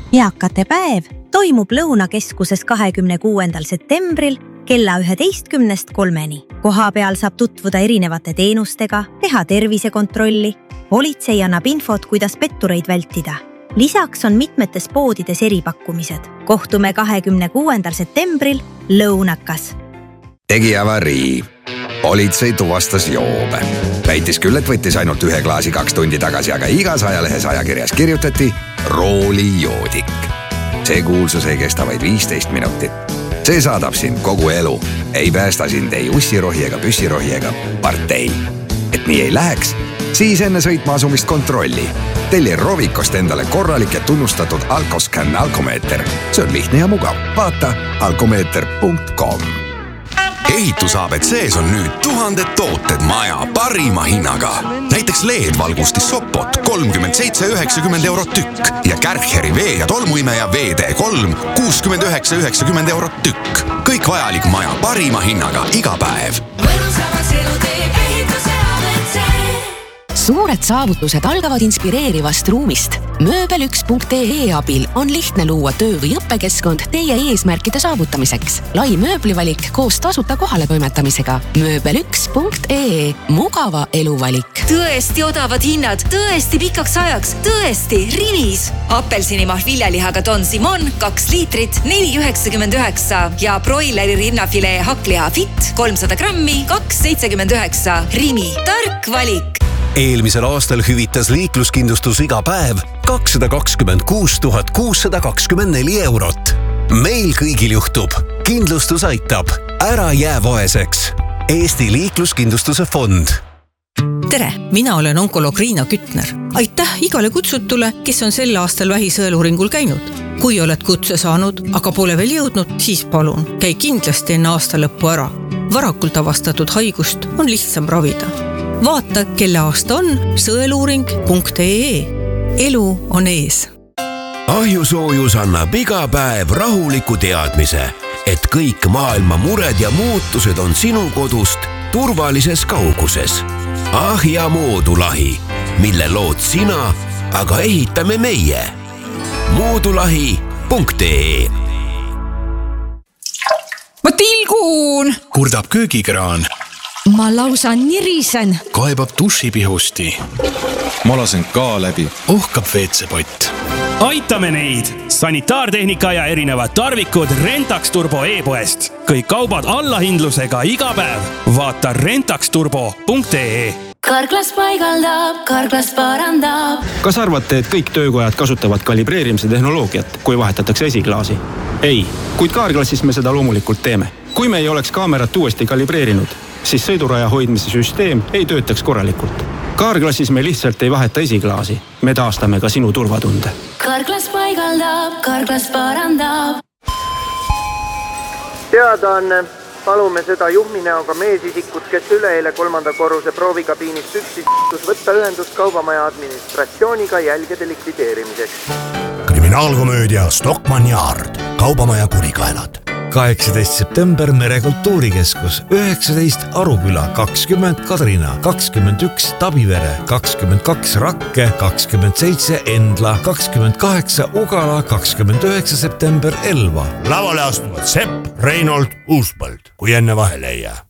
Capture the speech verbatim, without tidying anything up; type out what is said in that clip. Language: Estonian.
Eakate päev toimub Lõunakeskuses kahekümne kuuendal septembril kella üheteistkümnest kolmeni. Koha peal saab tutvuda erinevate teenustega, teha tervisekontrolli. Politsei annab infot, kuidas pettureid vältida. Lisaks on mitmetes poodides eripakkumised. Kohtume kahekümne kuuendal septembril Lõunakas. Tegi avarii. Politsei tuvastas joobe. Väitis küll, et võttis ainult ühe klaasi kaks tundi tagasi, aga igas ajalehes ajakirjas kirjutati roolijoodik. See kuulsus ei kesta vaid viisteist minutit. See saadab sind kogu elu. Ei päästa sind ei ussirohi ega püssirohi ega partei. Et nii ei läheks, siis enne sõitma asumist kontrolli. Telli Rovikost endale korralik ja tunnustatud Alkoscan alkomeeter. See on lihtne ja mugav. Vaata alkomeeter punkt com. Ehitus A B C's on nüüd tuhanded tooted maja parima hinnaga. Näiteks L E D-valgustis Sopot kolmkümmend seitse üheksakümmend eurot tükk ja Kärcheri vee- ja tolmuimeja V D kolm kuuskümmend üheksa üheksakümmend eurot tükk. Kõik vajalik maja parima hinnaga iga päev. Suured saavutused algavad inspireerivast ruumist. mööbel üks punkt ee abil on lihtne luua töö- või õppekeskkond teie eesmärkide saavutamiseks. Lai mööblivalik koos tasuta kohale toimetamisega. mööbel üks punkt ee. Mugava eluvalik. Tõesti odavad hinnad, tõesti pikaks ajaks, tõesti Rimis. Appelsinimahl viljalihaga Don Simon kaks liitrit neli üheksakümmend üheksa ja broileri rinnafilee hakkliha Fit kolmsada grammi kaks seitsekümmend üheksa. Rimi, tark valik. Eelmisel aastal hüvitas liikluskindlustus iga päev kakssada kakskümmend kuus tuhat kuussada kakskümmend neli eurot. Meil kõigil juhtub. Kindlustus aitab. Ära jää vaeseks. Eesti liikluskindlustuse fond. Tere, mina olen onkoloog Riina Kütner. Aitäh igale kutsutule, kes on sel aastal vähisõeluuringul käinud. Kui oled kutse saanud, aga pole veel jõudnud, siis palun, käi kindlasti enne aasta lõppu ära. Varakult avastatud haigust on lihtsam ravida. Vaata, kelle aasta on sõeluuring punkt ee. Elu on ees. Ahjusoojus annab iga päev rahuliku teadmise, et kõik maailma mured ja muutused on sinu kodust turvalises kauguses. Ahja moodulahi, mille lood sina, aga ehitame meie. moodulahi punkt ee. Ma tilgun! Kurdab köögikraan. Ma lausa nirisen. Kaebab dušipihusti. Ma lasen ka läbi. Ohkab veetsepott. Aitame neid! Sanitaartehnika ja erinevad tarvikud Rentax Turbo e-poest. Kõik kaubad allahindlusega iga päev. Vaata rentax turbo punkt ee. Karklas paigaldab, Karklas parandab. Kas arvate, et kõik töökojad kasutavad kalibreerimise tehnoloogiat, kui vahetatakse esiklaasi? Ei, kuid Karklassis me seda loomulikult teeme. Kui me ei oleks kaamerat uuesti kalibreerinud, siis sõiduraja hoidmise süsteem ei töötaks korralikult. Karklassis me lihtsalt ei vaheta esiklaasi. Me taastame ka sinu turvatunde. Karklas paigaldab, Karklas parandab. Teadaanne. Palume seda juhminäoga meesisikut, kes üleeile kolmanda korruse proovikabiinist üksis võtta ühendust kaubamaja administratsiooniga jälgede likvideerimiseks. Kriminaalkomöödia Stockmann Yard. Kaubamaja kurikaelad. kaheksateist september Merekultuurikeskus, üheksateist Aruküla, kakskümmend Kadrina, kakskümmend üks Tabivere, kakskümmend kaks Rakke, kakskümmend seitse Endla, kakskümmend kaheksa Ugala, kakskümmend üheksa september Elva. Lavale astuvad Sepp, Reinold, Uuspõld, kui enne vahele ei jää.